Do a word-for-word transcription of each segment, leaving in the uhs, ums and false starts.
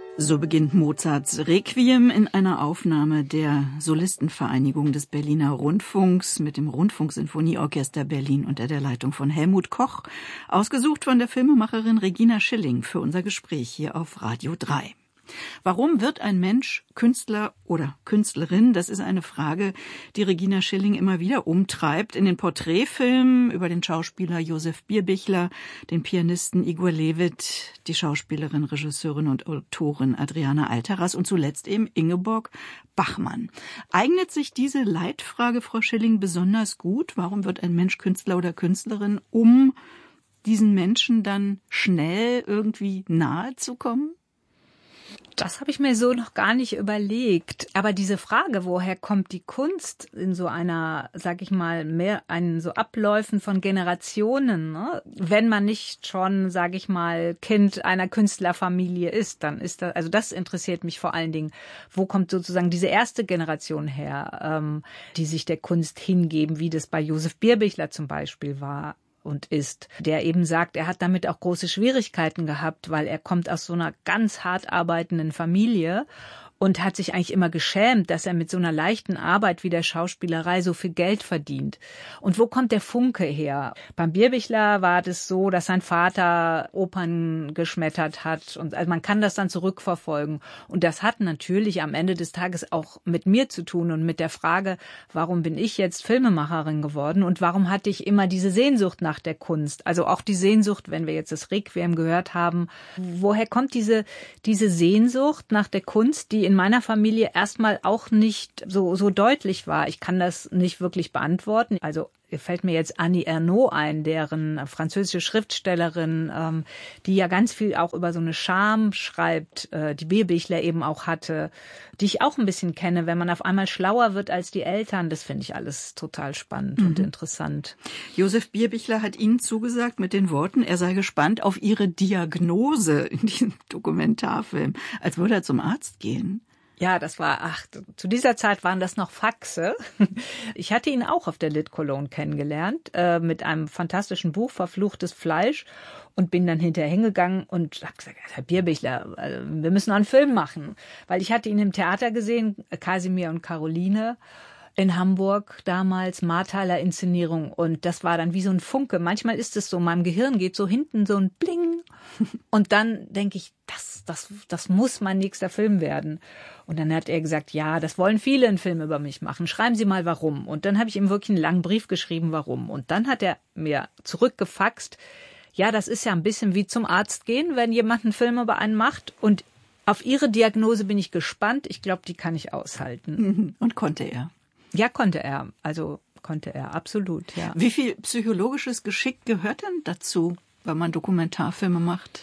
So beginnt Mozarts Requiem in einer Aufnahme der Solistenvereinigung des Berliner Rundfunks mit dem Rundfunksinfonieorchester Berlin unter der Leitung von Helmut Koch, ausgesucht von der Filmemacherin Regina Schilling für unser Gespräch hier auf Radio drei. Warum wird ein Mensch Künstler oder Künstlerin? Das ist eine Frage, die Regina Schilling immer wieder umtreibt. In den Porträtfilmen über den Schauspieler Josef Bierbichler, den Pianisten Igor Levit, die Schauspielerin, Regisseurin und Autorin Adriana Altaras und zuletzt eben Ingeborg Bachmann. Eignet sich diese Leitfrage, Frau Schilling, besonders gut? Warum wird ein Mensch Künstler oder Künstlerin, um diesen Menschen dann schnell irgendwie nahe zu kommen? Das habe ich mir so noch gar nicht überlegt. Aber diese Frage, woher kommt die Kunst in so einer, sag ich mal, mehr einen so Abläufen von Generationen, ne? Wenn man nicht schon, sag ich mal, Kind einer Künstlerfamilie ist, dann ist das, also das interessiert mich vor allen Dingen. Wo kommt sozusagen diese erste Generation her, ähm, die sich der Kunst hingeben, wie das bei Josef Bierbichler zum Beispiel war und ist, der eben sagt, er hat damit auch große Schwierigkeiten gehabt, weil er kommt aus so einer ganz hart arbeitenden Familie und hat sich eigentlich immer geschämt, dass er mit so einer leichten Arbeit wie der Schauspielerei so viel Geld verdient. Und wo kommt der Funke her? Beim Bierbichler war das so, dass sein Vater Opern geschmettert hat. Und also man kann das dann zurückverfolgen. Und das hat natürlich am Ende des Tages auch mit mir zu tun und mit der Frage, warum bin ich jetzt Filmemacherin geworden und warum hatte ich immer diese Sehnsucht nach der Kunst? Also auch die Sehnsucht, wenn wir jetzt das Requiem gehört haben, woher kommt diese, diese Sehnsucht nach der Kunst, die in meiner Familie erstmal auch nicht so, so deutlich war. Ich kann das nicht wirklich beantworten. Also fällt mir jetzt Annie Ernaux ein, deren französische Schriftstellerin, ähm, die ja ganz viel auch über so eine Scham schreibt, äh, die Bierbichler eben auch hatte, die ich auch ein bisschen kenne, wenn man auf einmal schlauer wird als die Eltern. Das finde ich alles total spannend mhm. und interessant. Josef Bierbichler hat Ihnen zugesagt mit den Worten, er sei gespannt auf Ihre Diagnose in diesem Dokumentarfilm, als würde er zum Arzt gehen. Ja, das war, ach, zu dieser Zeit waren das noch Faxe. Ich hatte ihn auch auf der Lit Cologne kennengelernt, äh, mit einem fantastischen Buch, Verfluchtes Fleisch, und bin dann hinterher hingegangen und habe gesagt, Herr Bierbichler, äh, wir müssen einen Film machen. Weil ich hatte ihn im Theater gesehen, Kasimir und Caroline, in Hamburg damals, Marthaler Inszenierung, und das war dann wie so ein Funke. Manchmal ist es so, in meinem Gehirn geht so hinten so ein Bling und dann denke ich, das, das, das muss mein nächster Film werden. Und dann hat er gesagt, ja, das wollen viele einen Film über mich machen, schreiben Sie mal warum. Und dann habe ich ihm wirklich einen langen Brief geschrieben, warum. Und dann hat er mir zurückgefaxt, ja, das ist ja ein bisschen wie zum Arzt gehen, wenn jemand einen Film über einen macht, und auf Ihre Diagnose bin ich gespannt, ich glaube, die kann ich aushalten. Und konnte er? Ja, konnte er. Also konnte er, absolut, ja. Wie viel psychologisches Geschick gehört denn dazu, wenn man Dokumentarfilme macht?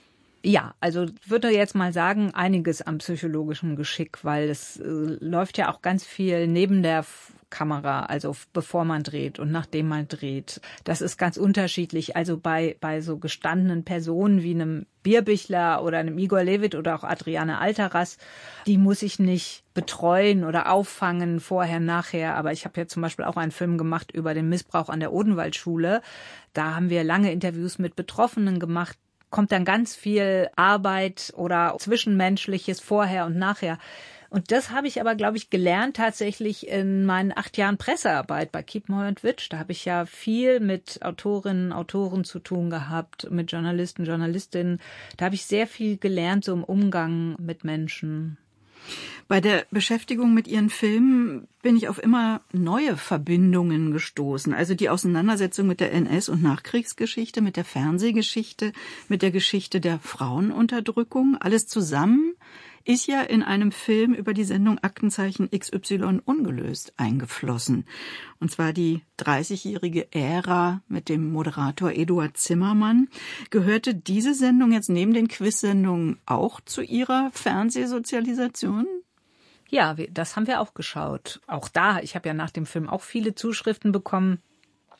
Ja, also ich würde jetzt mal sagen, einiges an psychologischem Geschick, weil es äh, läuft ja auch ganz viel neben der Kamera, also bevor man dreht und nachdem man dreht. Das ist ganz unterschiedlich. Also bei bei so gestandenen Personen wie einem Bierbichler oder einem Igor Levit oder auch Adriana Altaras, die muss ich nicht betreuen oder auffangen vorher, nachher. Aber ich habe ja zum Beispiel auch einen Film gemacht über den Missbrauch an der Odenwaldschule. Da haben wir lange Interviews mit Betroffenen gemacht. Kommt dann ganz viel Arbeit oder Zwischenmenschliches vorher und nachher. Und das habe ich aber, glaube ich, gelernt tatsächlich in meinen acht Jahren Pressearbeit bei Kiepenheuer und Witsch. Da habe ich ja viel mit Autorinnen, Autoren zu tun gehabt, mit Journalisten, Journalistinnen. Da habe ich sehr viel gelernt, so im Umgang mit Menschen. Bei der Beschäftigung mit Ihren Filmen bin ich auf immer neue Verbindungen gestoßen. Also die Auseinandersetzung mit der N S- und Nachkriegsgeschichte, mit der Fernsehgeschichte, mit der Geschichte der Frauenunterdrückung. Alles zusammen ist ja in einem Film über die Sendung Aktenzeichen X Y ungelöst eingeflossen. Und zwar die dreißigjährige Ära mit dem Moderator Eduard Zimmermann. Gehörte diese Sendung jetzt neben den Quiz-Sendungen auch zu Ihrer Fernsehsozialisation? Ja, das haben wir auch geschaut. Auch da, ich habe ja nach dem Film auch viele Zuschriften bekommen.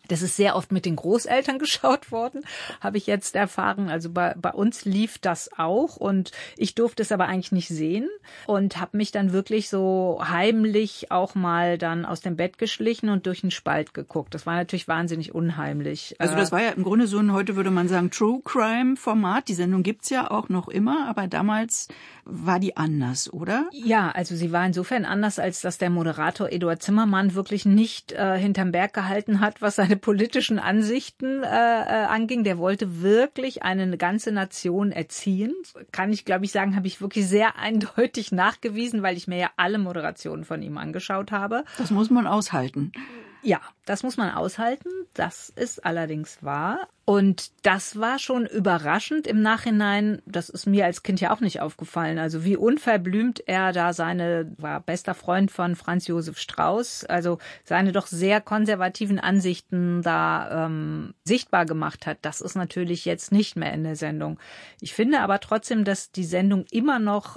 Das ist sehr oft mit den Großeltern geschaut worden, habe ich jetzt erfahren. Also bei, bei uns lief das auch und ich durfte es aber eigentlich nicht sehen und habe mich dann wirklich so heimlich auch mal dann aus dem Bett geschlichen und durch den Spalt geguckt. Das war natürlich wahnsinnig unheimlich. Also das war ja im Grunde so ein, heute würde man sagen, True-Crime-Format. Die Sendung gibt's ja auch noch immer, aber damals war die anders, oder? Ja, also sie war insofern anders, als dass der Moderator Eduard Zimmermann wirklich nicht äh, hinterm Berg gehalten hat, was seine politischen Ansichten äh, äh, anging. Der wollte wirklich eine ganze Nation erziehen. Kann ich, glaube ich, sagen, habe ich wirklich sehr eindeutig nachgewiesen, weil ich mir ja alle Moderationen von ihm angeschaut habe. Das muss man aushalten. Ja, das muss man aushalten. Das ist allerdings wahr. Und das war schon überraschend im Nachhinein. Das ist mir als Kind ja auch nicht aufgefallen. Also wie unverblümt er da seine, war bester Freund von Franz Josef Strauß, also seine doch sehr konservativen Ansichten da ähm, sichtbar gemacht hat. Das ist natürlich jetzt nicht mehr in der Sendung. Ich finde aber trotzdem, dass die Sendung immer noch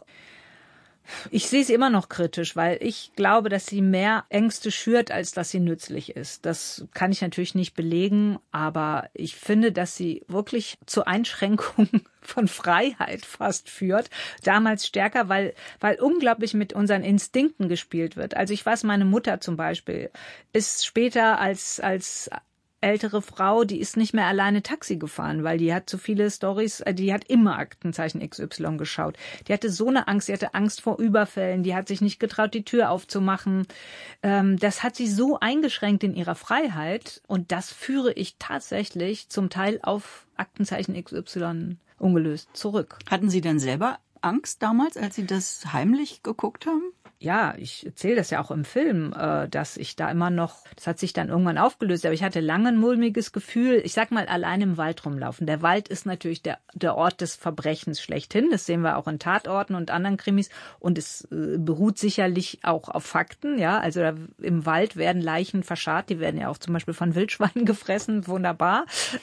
Ich sehe sie immer noch kritisch, weil ich glaube, dass sie mehr Ängste schürt, als dass sie nützlich ist. Das kann ich natürlich nicht belegen, aber ich finde, dass sie wirklich zur Einschränkung von Freiheit fast führt. Damals stärker, weil, weil unglaublich mit unseren Instinkten gespielt wird. Also ich weiß, meine Mutter zum Beispiel ist später als, als ältere Frau, die ist nicht mehr alleine Taxi gefahren, weil die hat so viele Storys, die hat immer Aktenzeichen X Y geschaut. Die hatte so eine Angst, die hatte Angst vor Überfällen, die hat sich nicht getraut, die Tür aufzumachen. Das hat sie so eingeschränkt in ihrer Freiheit und das führe ich tatsächlich zum Teil auf Aktenzeichen X Y ungelöst zurück. Hatten Sie denn selber Angst damals, als Sie das heimlich geguckt haben? Ja, ich erzähle das ja auch im Film, dass ich da immer noch, das hat sich dann irgendwann aufgelöst, aber ich hatte lange ein mulmiges Gefühl, ich sag mal, allein im Wald rumlaufen. Der Wald ist natürlich der, der Ort des Verbrechens schlechthin, das sehen wir auch in Tatorten und anderen Krimis und es beruht sicherlich auch auf Fakten, ja, also da, im Wald werden Leichen verscharrt, die werden ja auch zum Beispiel von Wildschweinen gefressen, wunderbar,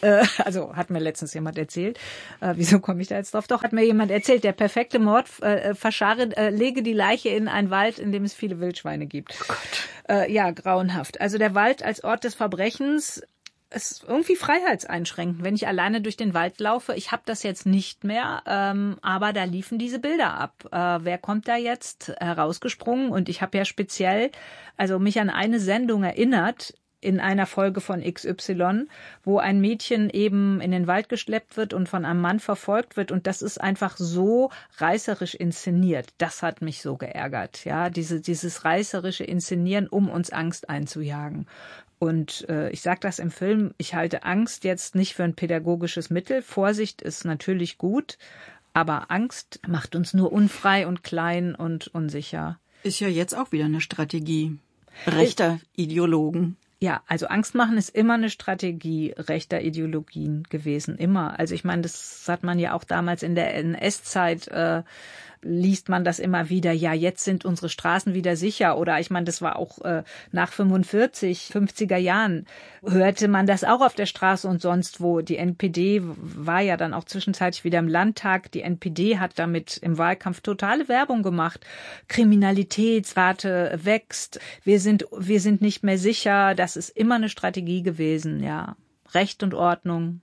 also hat mir letztens jemand erzählt, wieso komme ich da jetzt drauf? Doch, hat mir jemand erzählt, der perfekte Mord, verscharre, lege die Leiche in ein Wald, in dem es viele Wildschweine gibt. Oh Gott. Äh, ja, grauenhaft. Also der Wald als Ort des Verbrechens ist irgendwie freiheitseinschränkend. Wenn ich alleine durch den Wald laufe, ich habe das jetzt nicht mehr, ähm, aber da liefen diese Bilder ab. Äh, wer kommt da jetzt herausgesprungen? Und ich habe ja speziell, also mich an eine Sendung erinnert, in einer Folge von X Y, wo ein Mädchen eben in den Wald geschleppt wird und von einem Mann verfolgt wird. Und das ist einfach so reißerisch inszeniert. Das hat mich so geärgert. Ja, diese, dieses reißerische Inszenieren, um uns Angst einzujagen. Und äh, ich sage das im Film, ich halte Angst jetzt nicht für ein pädagogisches Mittel. Vorsicht ist natürlich gut, aber Angst macht uns nur unfrei und klein und unsicher. Ist ja jetzt auch wieder eine Strategie rechter Ideologen. Ja, also Angst machen ist immer eine Strategie rechter Ideologien gewesen, immer. Also ich meine, das hat man ja auch damals in der N S-Zeit, äh, liest man das immer wieder, ja, jetzt sind unsere Straßen wieder sicher. Oder ich meine, das war auch äh, nach fünfundvierzig, fünfziger Jahren, hörte man das auch auf der Straße und sonst wo. Die N P D war ja dann auch zwischenzeitlich wieder im Landtag. Die N P D hat damit im Wahlkampf totale Werbung gemacht. Kriminalitätsrate wächst. Wir sind, wir sind nicht mehr sicher. Das ist immer eine Strategie gewesen, ja. Recht und Ordnung.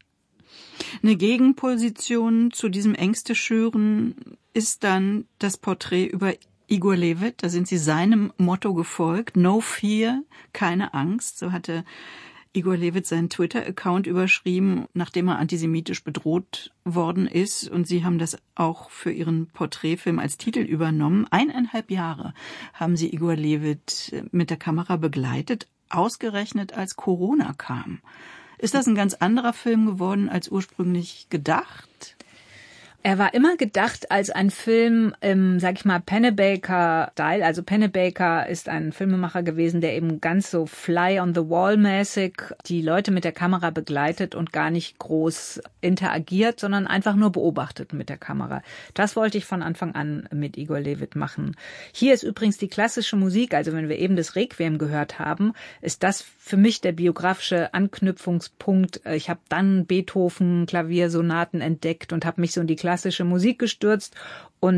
Eine Gegenposition zu diesem Ängste schüren ist dann das Porträt über Igor Levit. Da sind Sie seinem Motto gefolgt. No fear, keine Angst. So hatte Igor Levit seinen Twitter-Account überschrieben, nachdem er antisemitisch bedroht worden ist. Und Sie haben das auch für Ihren Porträtfilm als Titel übernommen. Eineinhalb Jahre haben Sie Igor Levit mit der Kamera begleitet, ausgerechnet als Corona kam. Ist das ein ganz anderer Film geworden als ursprünglich gedacht? Er war immer gedacht als ein Film im, sag ich mal, Pennebaker-Style. Also Pennebaker ist ein Filmemacher gewesen, der eben ganz so Fly-on-the-Wall-mäßig die Leute mit der Kamera begleitet und gar nicht groß interagiert, sondern einfach nur beobachtet mit der Kamera. Das wollte ich von Anfang an mit Igor Levit machen. Hier ist übrigens die klassische Musik, also wenn wir eben das Requiem gehört haben, ist das für mich der biografische Anknüpfungspunkt. Ich habe dann Beethoven, Klaviersonaten entdeckt und habe mich so in die klassische Musik gestürzt und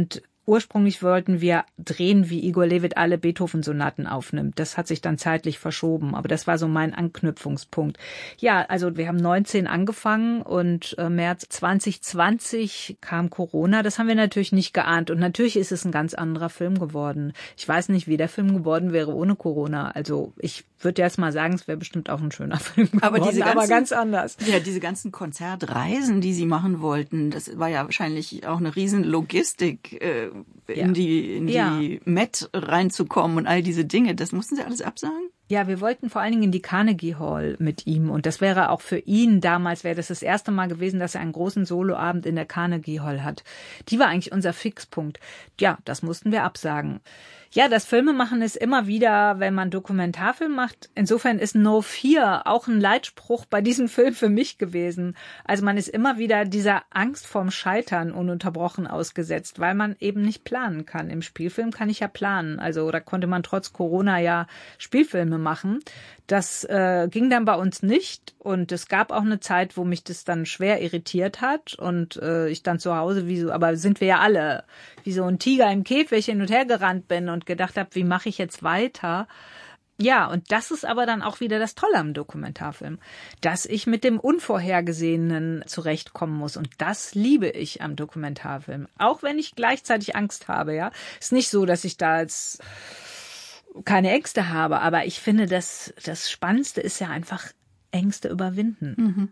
Ursprünglich wollten wir drehen, wie Igor Levit alle Beethoven-Sonaten aufnimmt. Das hat sich dann zeitlich verschoben, aber das war so mein Anknüpfungspunkt. Ja, also wir haben neunzehn angefangen und äh, März zwanzig zwanzig kam Corona. Das haben wir natürlich nicht geahnt und natürlich ist es ein ganz anderer Film geworden. Ich weiß nicht, wie der Film geworden wäre ohne Corona. Also ich würde jetzt mal sagen, es wäre bestimmt auch ein schöner Film geworden, aber, diese ganzen, aber ganz anders. Ja, diese ganzen Konzertreisen, die Sie machen wollten, das war ja wahrscheinlich auch eine riesen Logistik, äh, in ja. die, in ja. die Met reinzukommen und all diese Dinge. Das mussten Sie alles absagen? Ja, wir wollten vor allen Dingen in die Carnegie Hall mit ihm und das wäre auch für ihn damals, wäre das das erste Mal gewesen, dass er einen großen Soloabend in der Carnegie Hall hat. Die war eigentlich unser Fixpunkt. Ja, das mussten wir absagen. Ja, das Filmemachen ist immer wieder, wenn man Dokumentarfilm macht. Insofern ist No Fear auch ein Leitspruch bei diesem Film für mich gewesen. Also man ist immer wieder dieser Angst vorm Scheitern ununterbrochen ausgesetzt, weil man eben nicht planen kann. Im Spielfilm kann ich ja planen. Also da konnte man trotz Corona ja Spielfilme machen. Das äh, ging dann bei uns nicht und es gab auch eine Zeit, wo mich das dann schwer irritiert hat und äh, ich dann zu Hause, wie so, aber sind wir ja alle, wie so ein Tiger im Käfig hin und her gerannt bin und gedacht habe, wie mache ich jetzt weiter? Ja, und das ist aber dann auch wieder das Tolle am Dokumentarfilm, dass ich mit dem Unvorhergesehenen zurechtkommen muss. Und das liebe ich am Dokumentarfilm. Auch wenn ich gleichzeitig Angst habe, ja. Ist nicht so, dass ich da jetzt keine Ängste habe, aber ich finde, das, das Spannendste ist ja einfach Ängste überwinden. Mhm.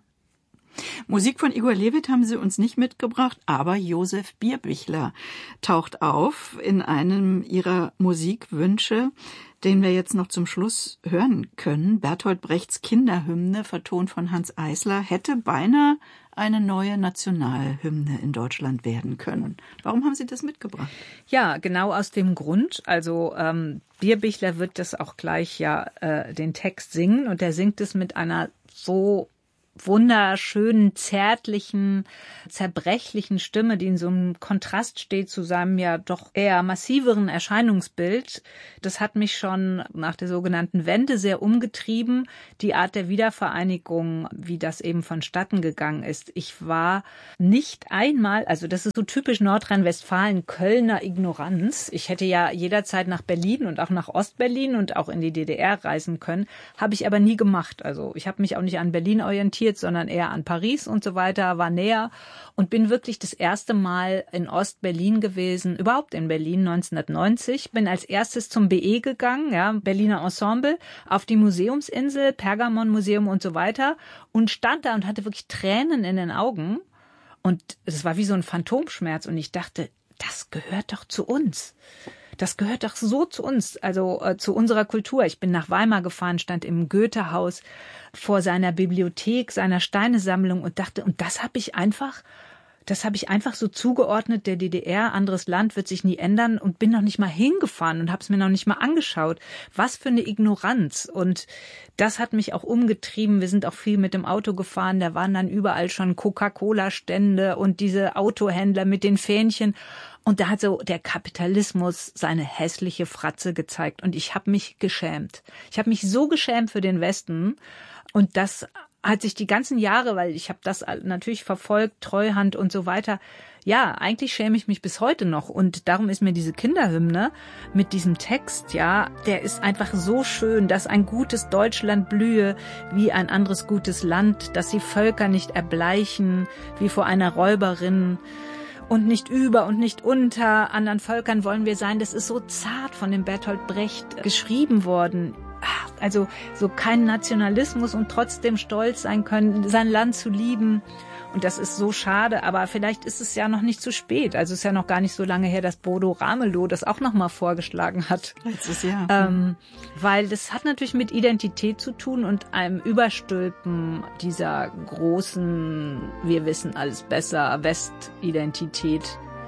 Musik von Igor Levit haben Sie uns nicht mitgebracht, aber Josef Bierbichler taucht auf in einem Ihrer Musikwünsche, den wir jetzt noch zum Schluss hören können. Bertolt Brechts Kinderhymne, vertont von Hanns Eisler, hätte beinahe eine neue Nationalhymne in Deutschland werden können. Warum haben Sie das mitgebracht? Ja, genau aus dem Grund. Also ähm, Bierbichler wird das auch gleich ja äh, den Text singen und er singt es mit einer so wunderschönen, zärtlichen, zerbrechlichen Stimme, die in so einem Kontrast steht zu seinem ja doch eher massiveren Erscheinungsbild. Das hat mich schon nach der sogenannten Wende sehr umgetrieben, die Art der Wiedervereinigung, wie das eben vonstatten gegangen ist. Ich war nicht einmal, also das ist so typisch Nordrhein-Westfalen, Kölner Ignoranz. Ich hätte ja jederzeit nach Berlin und auch nach Ostberlin und auch in die D D R reisen können, habe ich aber nie gemacht. Also ich habe mich auch nicht an Berlin orientiert, sondern eher an Paris und so weiter, war näher und bin wirklich das erste Mal in Ost-Berlin gewesen, überhaupt in Berlin neunzehnhundertneunzig. Bin als erstes zum B E gegangen, ja, Berliner Ensemble, auf die Museumsinsel, Pergamon-Museum und so weiter und stand da und hatte wirklich Tränen in den Augen und es war wie so ein Phantomschmerz und ich dachte, das gehört doch zu uns. Das gehört doch so zu uns, also äh, zu unserer Kultur. Ich bin nach Weimar gefahren, stand im Goethehaus vor seiner Bibliothek, seiner Steinesammlung und dachte, und das habe ich einfach, das habe ich einfach so zugeordnet, der D D R, anderes Land wird sich nie ändern und bin noch nicht mal hingefahren und habe es mir noch nicht mal angeschaut. Was für eine Ignoranz. Und das hat mich auch umgetrieben. Wir sind auch viel mit dem Auto gefahren, da waren dann überall schon Coca-Cola-Stände und diese Autohändler mit den Fähnchen. Und da hat so der Kapitalismus seine hässliche Fratze gezeigt. Und ich habe mich geschämt. Ich habe mich so geschämt für den Westen. Und das hat sich die ganzen Jahre, weil ich habe das natürlich verfolgt, Treuhand und so weiter. Ja, eigentlich schäme ich mich bis heute noch. Und darum ist mir diese Kinderhymne mit diesem Text, ja, der ist einfach so schön, dass ein gutes Deutschland blühe wie ein anderes gutes Land, dass die Völker nicht erbleichen wie vor einer Räuberin. Und nicht über und nicht unter anderen Völkern wollen wir sein. Das ist so zart von dem Bertolt Brecht geschrieben worden. Also so kein Nationalismus und trotzdem stolz sein können, sein Land zu lieben. Und das ist so schade, aber vielleicht ist es ja noch nicht zu spät. Also es ist ja noch gar nicht so lange her, dass Bodo Ramelow das auch noch mal vorgeschlagen hat. Letztes Jahr. Ähm, weil das hat natürlich mit Identität zu tun und einem Überstülpen dieser großen, wir wissen alles besser, Westidentität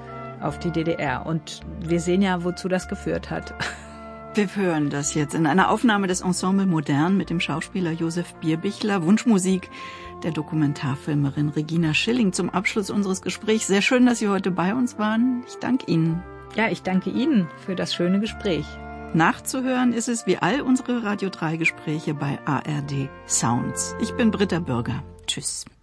auf die D D R. Und wir sehen ja, wozu das geführt hat. Wir hören das jetzt in einer Aufnahme des Ensemble Modern mit dem Schauspieler Josef Bierbichler. Wunschmusik der Dokumentarfilmerin Regina Schilling zum Abschluss unseres Gesprächs. Sehr schön, dass Sie heute bei uns waren. Ich danke Ihnen. Ja, ich danke Ihnen für das schöne Gespräch. Nachzuhören ist es wie all unsere Radio drei Gespräche bei A R D Sounds. Ich bin Britta Bürger. Tschüss.